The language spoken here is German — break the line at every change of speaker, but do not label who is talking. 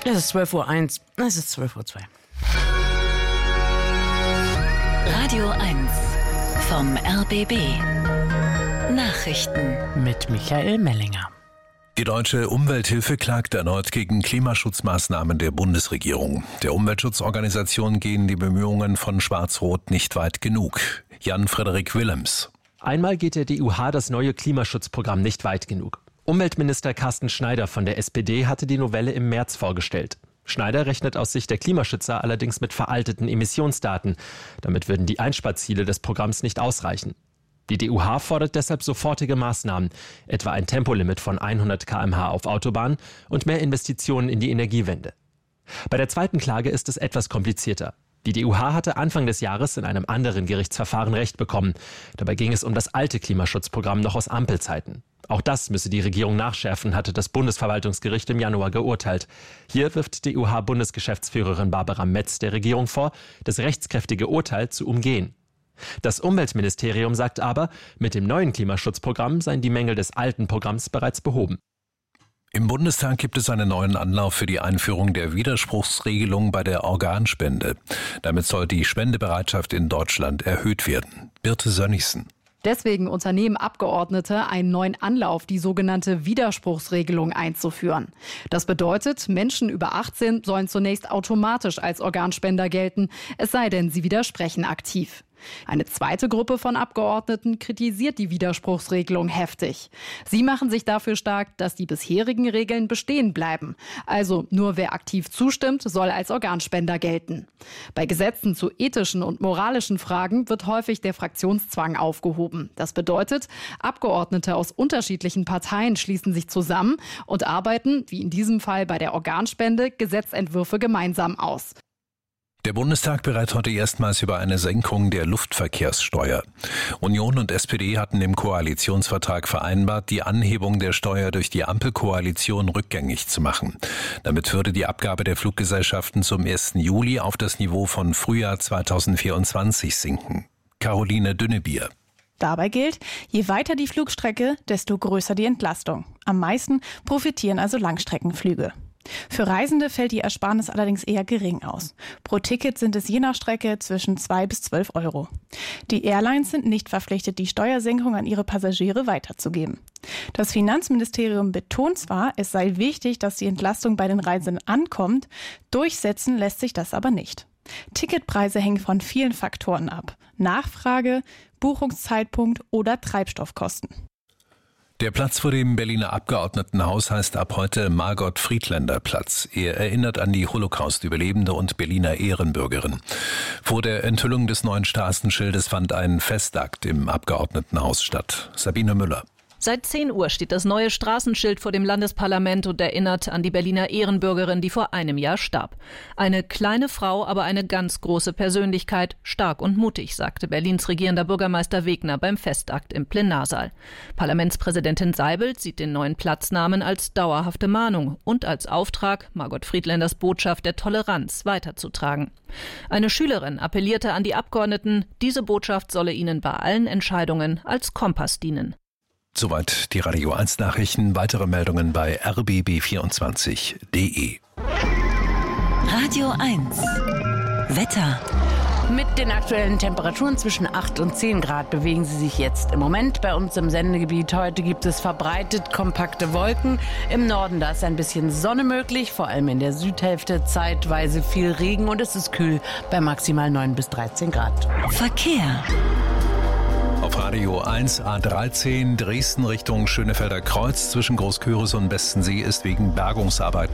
Es ist 12:01 Uhr, es ist 12:02 Uhr.
Radio 1 vom RBB. Nachrichten
Mit Michael Mellinger.
Die Deutsche Umwelthilfe klagt erneut gegen Klimaschutzmaßnahmen der Bundesregierung. Der Umweltschutzorganisation gehen die Bemühungen von Schwarz-Rot nicht weit genug. Jan-Frederik Willems.
Einmal geht der DUH das neue Klimaschutzprogramm nicht weit genug. Umweltminister Carsten Schneider von der SPD hatte die Novelle im März vorgestellt. Schneider rechnet aus Sicht der Klimaschützer allerdings mit veralteten Emissionsdaten. Damit würden die Einsparziele des Programms nicht ausreichen. Die DUH fordert deshalb sofortige Maßnahmen, etwa ein Tempolimit von 100 km/h auf Autobahnen und mehr Investitionen in die Energiewende. Bei der zweiten Klage ist es etwas komplizierter. Die DUH hatte Anfang des Jahres in einem anderen Gerichtsverfahren Recht bekommen. Dabei ging es um das alte Klimaschutzprogramm noch aus Ampelzeiten. Auch das müsse die Regierung nachschärfen, hatte das Bundesverwaltungsgericht im Januar geurteilt. Hier wirft DUH-Bundesgeschäftsführerin Barbara Metz der Regierung vor, das rechtskräftige Urteil zu umgehen. Das Umweltministerium sagt aber, mit dem neuen Klimaschutzprogramm seien die Mängel des alten Programms bereits behoben.
Im Bundestag gibt es einen neuen Anlauf für die Einführung der Widerspruchsregelung bei der Organspende. Damit soll die Spendebereitschaft in Deutschland erhöht werden. Birte Sönnigsen.
Deswegen unternehmen Abgeordnete einen neuen Anlauf, die sogenannte Widerspruchsregelung einzuführen. Das bedeutet, Menschen über 18 sollen zunächst automatisch als Organspender gelten, es sei denn, sie widersprechen aktiv. Eine zweite Gruppe von Abgeordneten kritisiert die Widerspruchsregelung heftig. Sie machen sich dafür stark, dass die bisherigen Regeln bestehen bleiben. Also nur wer aktiv zustimmt, soll als Organspender gelten. Bei Gesetzen zu ethischen und moralischen Fragen wird häufig der Fraktionszwang aufgehoben. Das bedeutet, Abgeordnete aus unterschiedlichen Parteien schließen sich zusammen und arbeiten, wie in diesem Fall bei der Organspende, Gesetzentwürfe gemeinsam aus.
Der Bundestag berät heute erstmals über eine Senkung der Luftverkehrssteuer. Union und SPD hatten im Koalitionsvertrag vereinbart, die Anhebung der Steuer durch die Ampelkoalition rückgängig zu machen. Damit würde die Abgabe der Fluggesellschaften zum 1. Juli auf das Niveau von Frühjahr 2024 sinken. Caroline Dünnebier.
Dabei gilt, je weiter die Flugstrecke, desto größer die Entlastung. Am meisten profitieren also Langstreckenflüge. Für Reisende fällt die Ersparnis allerdings eher gering aus. Pro Ticket sind es je nach Strecke zwischen 2 bis 12 Euro. Die Airlines sind nicht verpflichtet, die Steuersenkung an ihre Passagiere weiterzugeben. Das Finanzministerium betont zwar, es sei wichtig, dass die Entlastung bei den Reisenden ankommt, durchsetzen lässt sich das aber nicht. Ticketpreise hängen von vielen Faktoren ab. Nachfrage, Buchungszeitpunkt oder Treibstoffkosten.
Der Platz vor dem Berliner Abgeordnetenhaus heißt ab heute Margot-Friedländer-Platz. Er erinnert an die Holocaust-Überlebende und Berliner Ehrenbürgerin. Vor der Enthüllung des neuen Straßenschildes fand ein Festakt im Abgeordnetenhaus statt. Sabine Müller.
Seit 10 Uhr steht das neue Straßenschild vor dem Landesparlament und erinnert an die Berliner Ehrenbürgerin, die vor einem Jahr starb. Eine kleine Frau, aber eine ganz große Persönlichkeit, stark und mutig, sagte Berlins regierender Bürgermeister Wegner beim Festakt im Plenarsaal. Parlamentspräsidentin Seibelt sieht den neuen Platznamen als dauerhafte Mahnung und als Auftrag, Margot Friedländers Botschaft der Toleranz weiterzutragen. Eine Schülerin appellierte an die Abgeordneten, diese Botschaft solle ihnen bei allen Entscheidungen als Kompass dienen.
Soweit die Radio 1 Nachrichten. Weitere Meldungen bei rbb24.de.
Radio 1 Wetter.
Mit den aktuellen Temperaturen zwischen 8 und 10 Grad bewegen sie sich jetzt im Moment bei uns im Sendegebiet. Heute gibt es verbreitet kompakte Wolken. Im Norden, da ist ein bisschen Sonne möglich, vor allem in der Südhälfte zeitweise viel Regen und es ist kühl bei maximal 9 bis 13 Grad.
Verkehr.
Auf Radio 1 A13 Dresden Richtung Schönefelder Kreuz zwischen Großküritz und Bestensee ist wegen Bergungsarbeiten